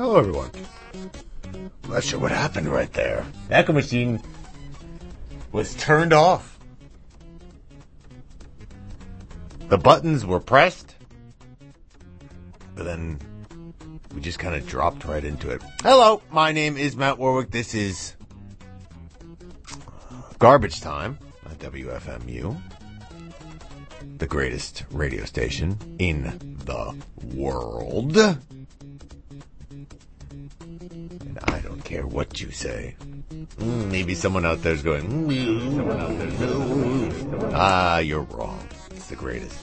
Hello, everyone. I'm not sure what happened right there. The Echo Machine was turned off. The buttons were pressed, but then we just kind of dropped right into it. Hello, my name is Matt Warwick. This is Garbage Time on WFMU, the greatest radio station in the world. And I don't care what you say. Maybe someone out there's going, you're wrong. It's the greatest.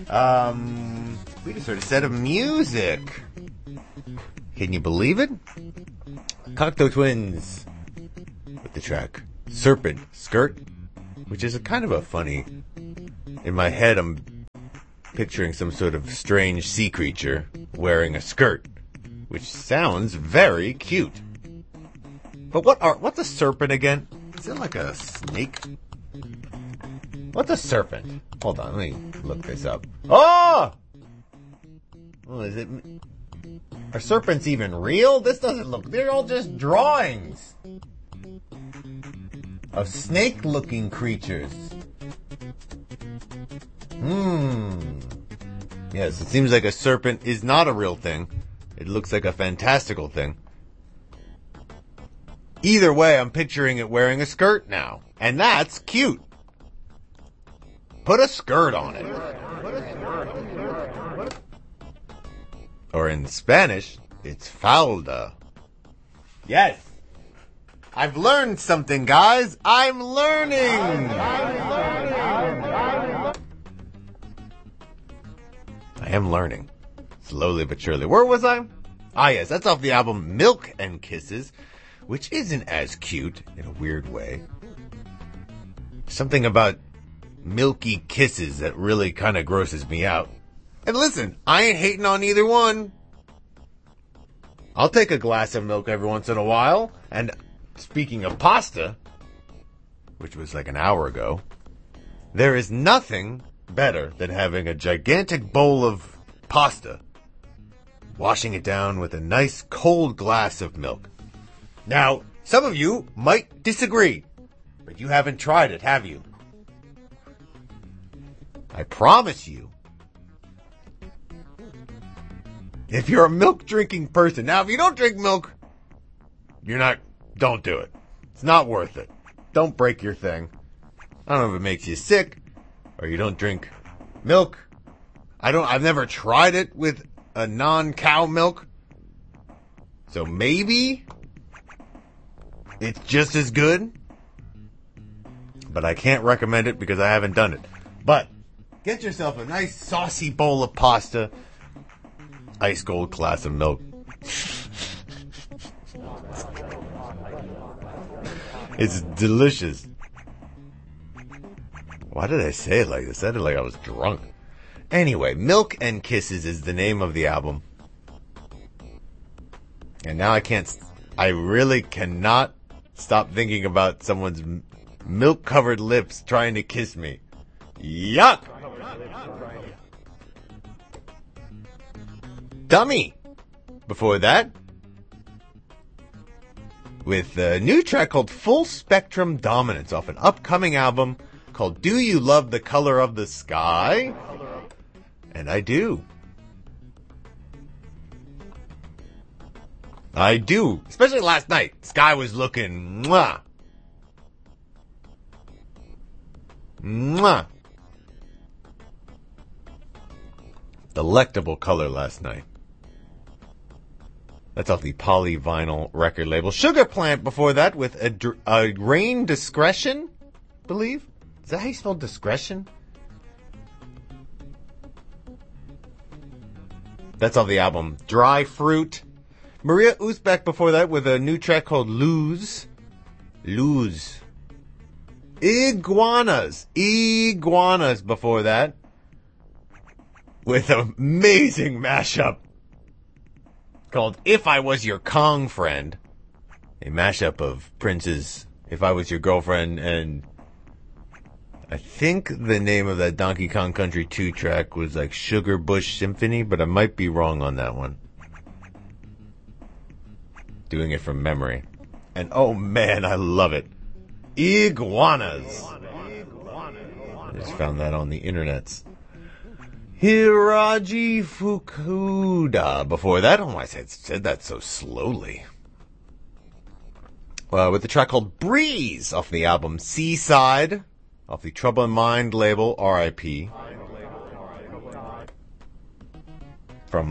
We just heard a set of music. Can you believe it? Cocteau Twins with the track Serpent Skirt, which is a kind of a funny... In my head, I'm picturing some sort of strange sea creature wearing a skirt, which sounds very cute. But what's a serpent again? Is it like a snake? What's a serpent? Hold on, let me look this up. Oh! Well, is it... Are serpents even real? This doesn't look... They're all just drawings of snake-looking creatures. Yes, it seems like a serpent is not a real thing. It looks like a fantastical thing. Either way, I'm picturing it wearing a skirt now. And that's cute. Put a skirt on it. Or in Spanish, it's falda. Yes. I've learned something, guys. I'm learning. I am learning. Slowly but surely. Where was I? Ah, yes, that's off the album Milk and Kisses, which isn't as cute in a weird way. Something about milky kisses that really kind of grosses me out. And listen, I ain't hating on either one. I'll take a glass of milk every once in a while. And speaking of pasta, which was like an hour ago, there is nothing better than having a gigantic bowl of pasta, washing it down with a nice cold glass of milk. Now, some of you might disagree, but you haven't tried it, have you? I promise you, if you're a milk-drinking person, now if you don't drink milk, don't do it. It's not worth it. Don't break your thing. I don't know if it makes you sick, or you don't drink milk. I've never tried it with a non-cow milk. So maybe it's just as good. But I can't recommend it because I haven't done it. But get yourself a nice saucy bowl of pasta, ice cold glass of milk. It's delicious. Why did I say it like this? I sounded like I was drunk. Anyway, Milk and Kisses is the name of the album. And now I really cannot stop thinking about someone's milk-covered lips trying to kiss me. Yuck! Dummy! Before that, with a new track called Full Spectrum Dominance off an upcoming album called Do You Love the Color of the Sky? And I do. I do. Especially last night. Sky was looking mwah. Mwah. Delectable color last night. That's off the Polyvinyl record label. Sugar Plant before that with a Rain Discretion, believe? Is that how you spell discretion? That's off the album Dry Fruit. Maria Uzbek before that with a new track called Lose. Lose. Iguanas before that with an amazing mashup called If I Was Your Kong Friend. A mashup of Prince's If I Was Your Girlfriend and I think the name of that Donkey Kong Country 2 track was like Sugar Bush Symphony, but I might be wrong on that one. doing it from memory. And oh man, I love it. Iguanas. I just found that on the internets. Hiraji Fukuda. Before that, oh, I said that so slowly. With the track called Breeze off the album Seaside, off the Trouble in Mind label, R.I.P. From,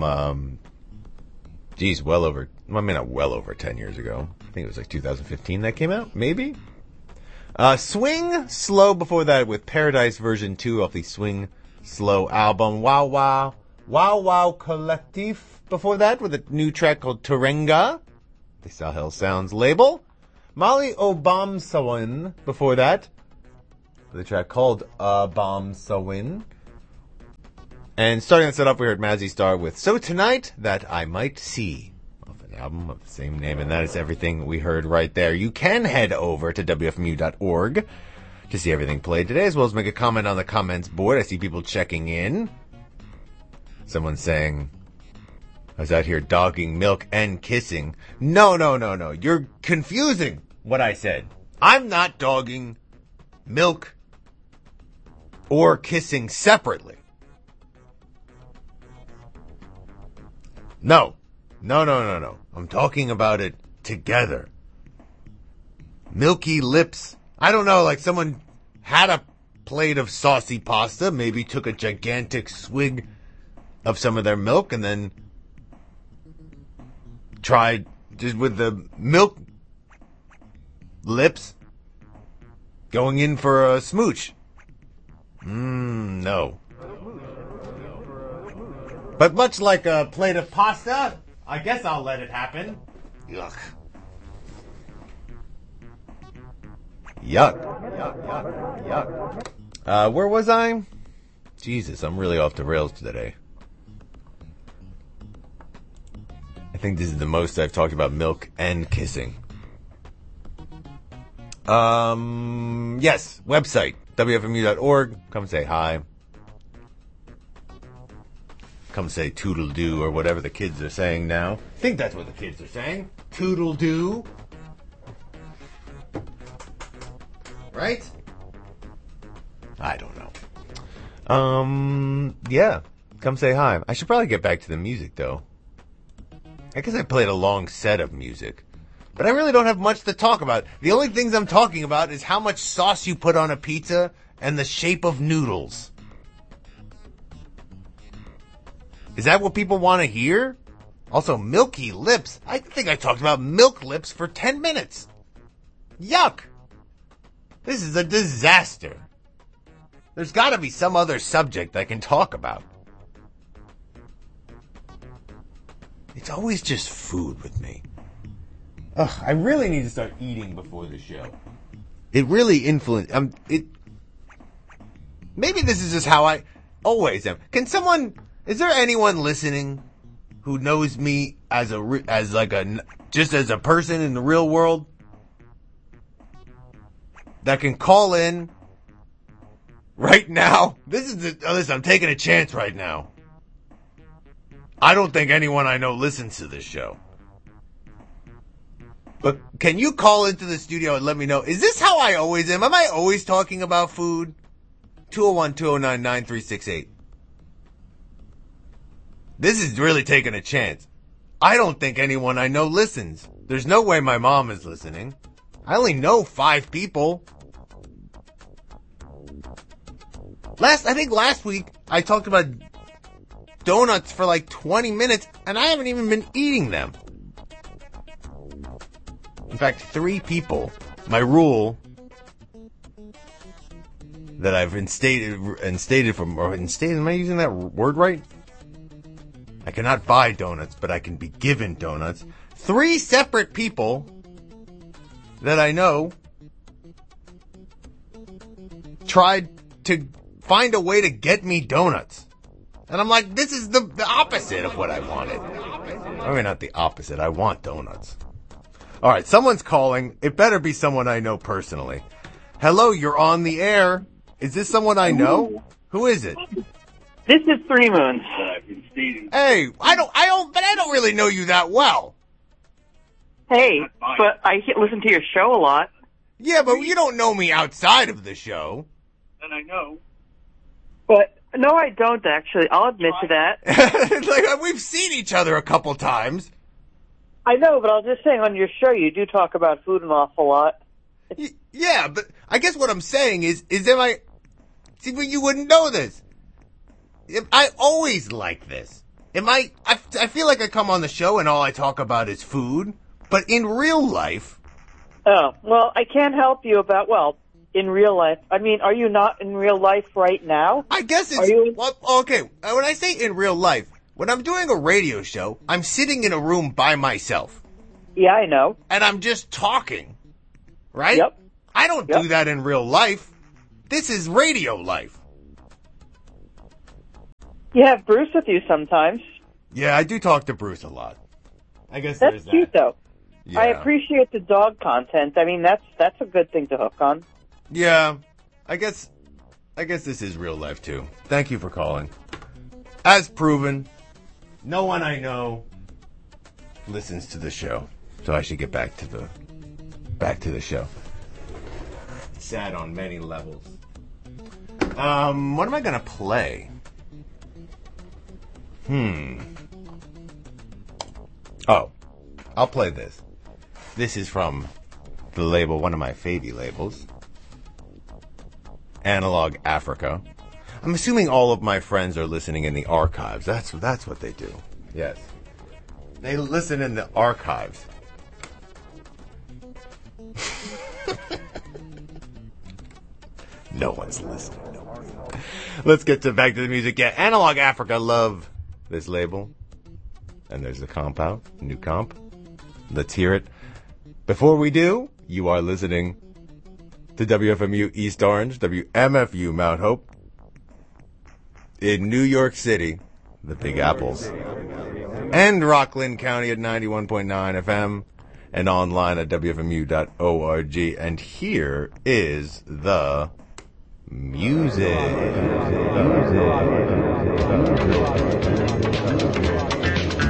not well over 10 years ago. I think it was like 2015 that came out, maybe? Swing Slow before that with Paradise version 2 off the Swing Slow album. Wow Wow Collective before that with a new track called Turenga, the Sahel Sounds label. Molly Obamsawin before that with a track called Obamsawin. And starting us off, we heard Mazzy Star with So Tonight That I Might See, off an album of the same name, and that is everything we heard right there. You can head over to WFMU.org to see everything played today, as well as make a comment on the comments board. I see people checking in. Someone saying, I was out here dogging milk and kissing. No. You're confusing what I said. I'm not dogging milk or kissing separately. No. I'm talking about it together. Milky lips. I don't know, like someone had a plate of saucy pasta, maybe took a gigantic swig of some of their milk, and then tried just with the milk lips going in for a smooch. No. But much like a plate of pasta, I guess I'll let it happen. Yuck. Where was I? Jesus, I'm really off the rails today. I think this is the most I've talked about milk and kissing. Yes, website, WFMU.org. Come say hi. Come say toodle-doo or whatever the kids are saying now. I think that's what the kids are saying. Toodle-doo. Right? I don't know. Yeah. Come say hi. I should probably get back to the music, though. I guess I played a long set of music. But I really don't have much to talk about. The only things I'm talking about is how much sauce you put on a pizza and the shape of noodles. Is that what people want to hear? Also, milky lips. I think I talked about milk lips for 10 minutes. Yuck. This is a disaster. There's got to be some other subject I can talk about. It's always just food with me. Ugh, I really need to start eating before the show. It really influences... Maybe this is just how I always am. Is there anyone listening who knows me as a person in the real world that can call in right now? Listen, I'm taking a chance right now. I don't think anyone I know listens to this show. But can you call into the studio and let me know, is this how I always am? Am I always talking about food? 201-209-9368. This is really taking a chance. I don't think anyone I know listens. There's no way my mom is listening. I only know 5 people. I think last week I talked about donuts for like 20 minutes and I haven't even been eating them. In fact, 3 people. My rule that I've instated, am I using that word right? I cannot buy donuts, but I can be given donuts. 3 separate people that I know tried to find a way to get me donuts. And I'm like, this is the opposite of what I wanted. I mean, not the opposite. I want donuts. All right, someone's calling. It better be someone I know personally. Hello, you're on the air. Is this someone I know? Who is it? This is 3 Moons. Hey, I don't really know you that well. Hey, but I listen to your show a lot. Yeah, but you don't know me outside of the show. And I know. But, no, I don't, actually. I'll admit to that. Like, we've seen each other a couple times. I know, but I was just saying on your show you do talk about food an awful lot. Yeah, but I guess what I'm saying is am I... See, but you wouldn't know this. I always like this. I feel like I come on the show and all I talk about is food, but in real life... Oh, well, I can't help you about, in real life. I mean, are you not in real life right now? I guess it's... Are you... Well, okay, when I say in real life, when I'm doing a radio show, I'm sitting in a room by myself. Yeah, I know. And I'm just talking, right? Yep. I don't do that in real life. This is radio life. You have Bruce with you sometimes. Yeah, I do talk to Bruce a lot. I guess That's there's that. cute, though. Yeah. I appreciate the dog content. I mean, that's a good thing to hook on. Yeah, I guess this is real life too. Thank you for calling. As proven, no one I know listens to the show, so I should get back to the show. Sad on many levels. What am I gonna play? Oh, I'll play this. This is from the label, one of my favy labels, Analog Africa. I'm assuming all of my friends are listening in the archives. That's what they do. Yes. They listen in the archives. No one's listening. Let's get back to the music. Yeah, Analog Africa, love this label. And there's the comp out, new comp. Let's hear it. Before we do, you are listening to WFMU East Orange, WMFU Mount Hope, in New York City, the Big Apples, and Rockland County at 91.9 FM, and online at WFMU.org. And here is the music.